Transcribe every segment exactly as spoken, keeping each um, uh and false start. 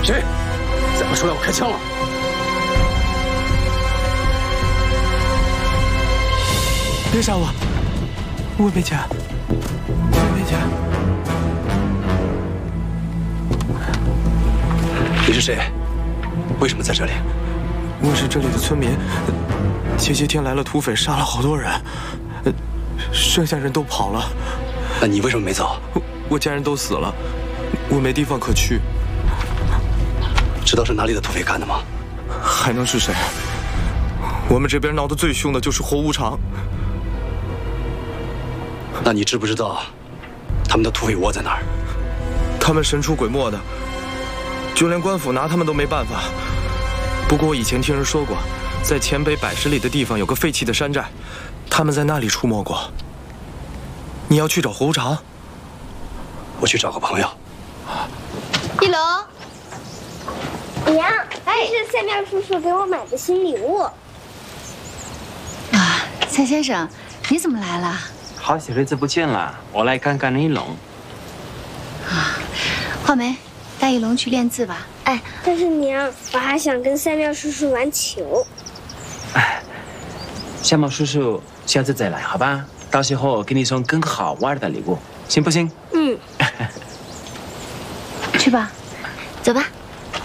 谁？再不出来，我开枪了！ 别杀我！我没钱，我没钱。 你是谁？为什么在这里？ 我是这里的村民。前些天来了土匪，杀了好多人，剩下人都跑了。 那你为什么没走？ 我我家人都死了，我没地方可去。 知道是哪里的土匪干的吗？ 还能是谁？我们这边闹得最凶的就是火无常。 那你知不知道他们的土匪窝在哪儿？ 他们神出鬼没的，就连官府拿他们都没办法。不过我以前听人说过，在黔北百十里的地方有个废弃的山寨，他们在那里出没过。你要去找火无常？ 我去找个朋友。 一龙， 娘，这是赛妙叔叔给我买的新礼物。 啊，蔡先生，你怎么来了？ 好些日子不见了，我来看看一龙。 啊，画眉，带一龙去练字吧。 哎，但是娘，我还想跟赛妙叔叔玩球。 哎，夏茂叔叔，下次再来好吧？到时候给你送更好玩的礼物，行不行？ 嗯。 去吧，走吧。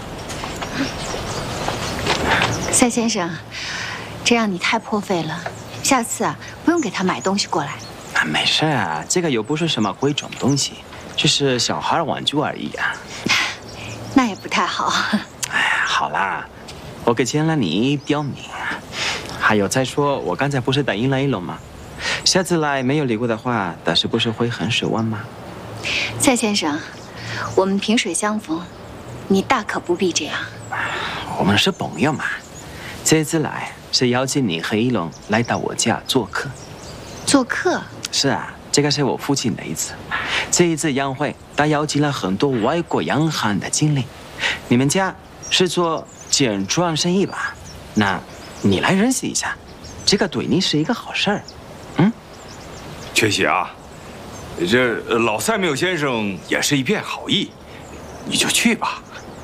赛先生，这样你太破费了，下次啊不用给他买东西过来。 啊，没事啊，这个又不是什么贵重东西，只是小孩玩具而已啊。 那也不太好。 哎呀，好啦，我给欠了你表明。还有再说，我刚才不是答应了一龙吗？下次来没有礼物的话，大师不是会很失望吗？ 蔡先生，我们萍水相逢，你大可不必这样。 我们是朋友嘛。这次来是邀请你和一龙来到我家做客。 做客？ 是啊，这个是我父亲的意思。这一次宴会，他邀请了很多外国洋行的经理。你们家是做简装生意吧？那你来认识一下，这个对你是一个好事儿。嗯， 缺席啊，这老赛缪先生也是一片好意，你就去吧。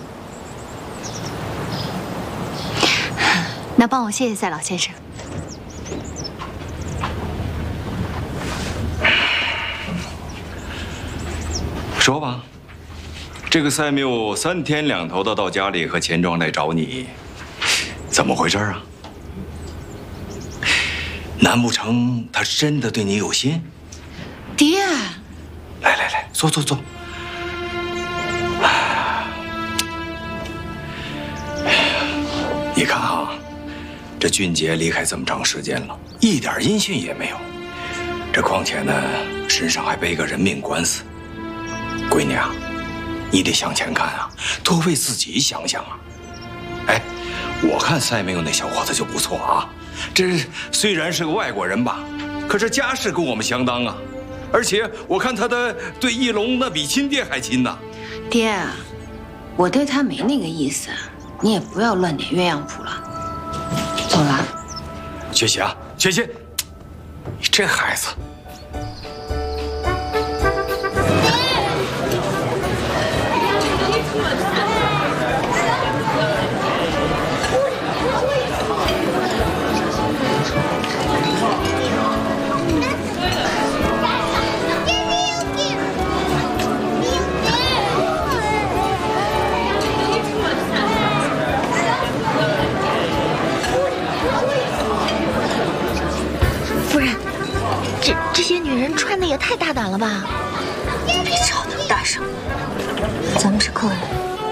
那帮我谢谢赛老先生。 说吧，这个赛缪三天两头的到家里和钱庄来找你，怎么回事啊？难不成他真的对你有心？ 爹， 来来来，坐坐坐。你看啊，这俊杰离开这么长时间了，一点音讯也没有。这况且呢，身上还背个人命官司。闺女啊，你得向前看啊，多为自己想想啊。哎，我看赛缪那小伙子就不错啊。这虽然是个外国人吧，可是家世跟我们相当啊。而且我看他的对一龙那比亲爹还亲呢。 爹，我对他没那个意思，你也不要乱点鸳鸯谱了。走了。 学习啊，学习。你这孩子。 穿的也太大胆了吧！ 别吵那么大声，咱们是客人。